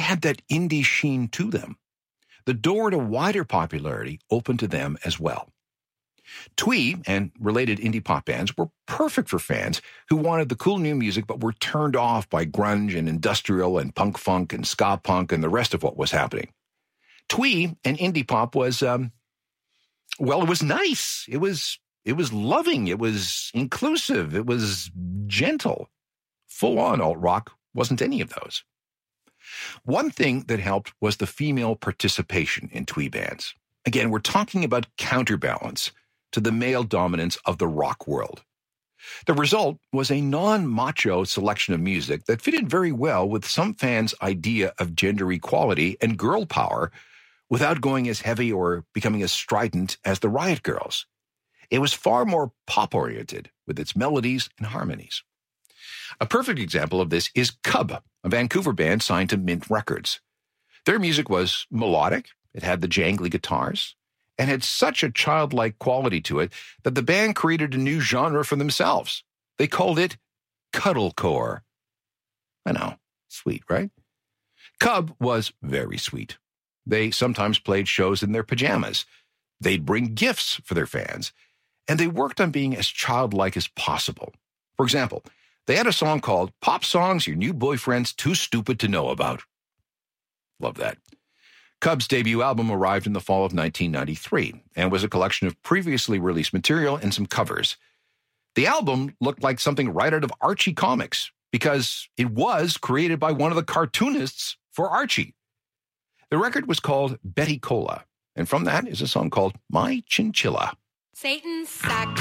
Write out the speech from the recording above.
had that indie sheen to them. The door to wider popularity opened to them as well. Twee and related indie pop bands were perfect for fans who wanted the cool new music but were turned off by grunge and industrial and punk funk and ska punk and the rest of what was happening. Twee and indie pop was, it was nice. It was loving. It was inclusive. It was gentle. Full-on alt-rock wasn't any of those. One thing that helped was the female participation in twee bands. Again, we're talking about counterbalance to the male dominance of the rock world. The result was a non-macho selection of music that fitted very well with some fans' idea of gender equality and girl power without going as heavy or becoming as strident as the Riot Girls. It was far more pop-oriented with its melodies and harmonies. A perfect example of this is Cub, a Vancouver band signed to Mint Records. Their music was melodic, it had the jangly guitars, and had such a childlike quality to it that the band created a new genre for themselves. They called it cuddlecore. I know, sweet, right? Cub was very sweet. They sometimes played shows in their pajamas. They'd bring gifts for their fans, and they worked on being as childlike as possible. For example, they had a song called Pop Songs Your New Boyfriend's Too Stupid to Know About. Love that. Cub's debut album arrived in the fall of 1993 and was a collection of previously released material and some covers. The album looked like something right out of Archie comics because it was created by one of the cartoonists for Archie. The record was called Betty Cola, and from that is a song called My Chinchilla. Satan's sack.